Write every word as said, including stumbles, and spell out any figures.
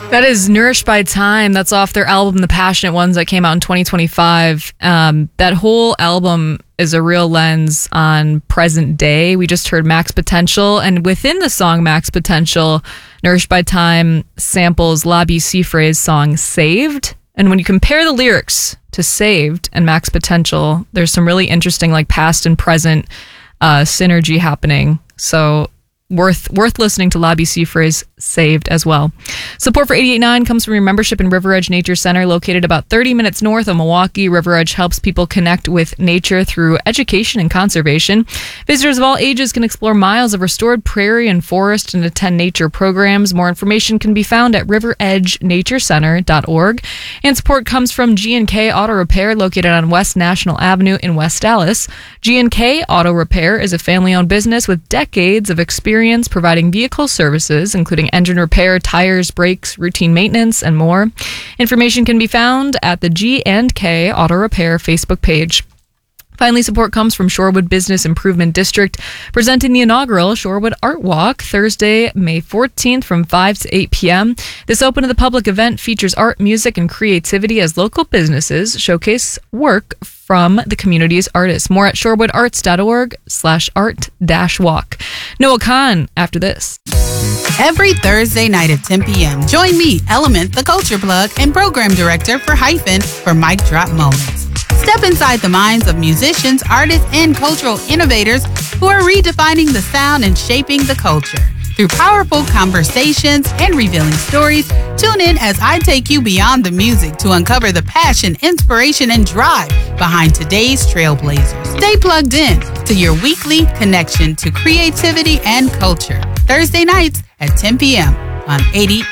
That is Nourished by Time. That's off their album, The Passionate Ones, that came out in twenty twenty-five. Um, that whole album is a real lens on present day. We just heard Max Potential, and within the song Max Potential, Nourished by Time samples Labi Siffre's song Saved. And when you compare the lyrics to Saved and Max Potential, there's some really interesting like past and present uh, synergy happening. So Worth worth listening to Labi Siffre's Saved as well. Support for eighty-eight point nine comes from your membership in River Edge Nature Center, located about thirty minutes north of Milwaukee. River Edge helps people connect with nature through education and conservation. Visitors of all ages can explore miles of restored prairie and forest and attend nature programs. More information can be found at river edge nature center dot org. And support comes from G and K Auto Repair, located on West National Avenue in West Dallas. G and K Auto Repair is a family-owned business with decades of experience providing vehicle services, including engine repair, tires, brakes, routine maintenance, and more. Information can be found at the G and K Auto Repair Facebook page. Finally, support comes from Shorewood Business Improvement District, presenting the inaugural Shorewood Art Walk Thursday, May fourteenth from five to eight p.m. This open to the public event features art, music, and creativity as local businesses showcase work from the community's artists. More at shorewood arts.org slash art dash walk. Noah Khan after this. Every Thursday night at ten p.m., join me, Element, the culture plug and program director for Hyphen, for Mic Drop Moments. Step inside the minds of musicians, artists, and cultural innovators who are redefining the sound and shaping the culture. Through powerful conversations and revealing stories, tune in as I take you beyond the music to uncover the passion, inspiration, and drive behind today's trailblazers. Stay plugged in to your weekly connection to creativity and culture. Thursday nights at ten p.m. on eighty